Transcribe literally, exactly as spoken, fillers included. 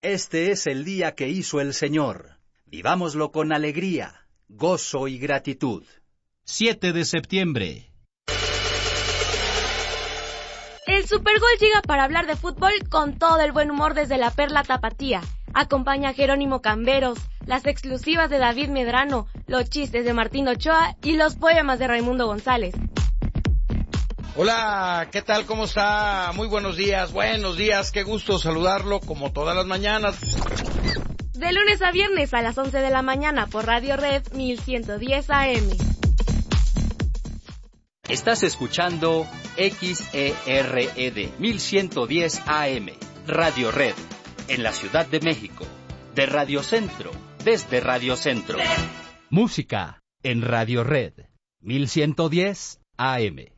Este es el día que hizo el Señor. Vivámoslo con alegría, gozo y gratitud. siete de septiembre. El Supergol llega para hablar de fútbol con todo el buen humor desde la Perla Tapatía. Acompaña a Jerónimo Camberos, las exclusivas de David Medrano, los chistes de Martín Ochoa y los poemas de Raimundo González. Hola, ¿qué tal? ¿Cómo está? Muy buenos días, buenos días, qué gusto saludarlo como todas las mañanas. De lunes a viernes a las once de la mañana por Radio Red mil ciento diez A M. Estás escuchando X E R E D mil ciento diez A M, Radio Red, en la Ciudad de México, de Radio Centro, desde Radio Centro. Música en Radio Red mil ciento diez A M.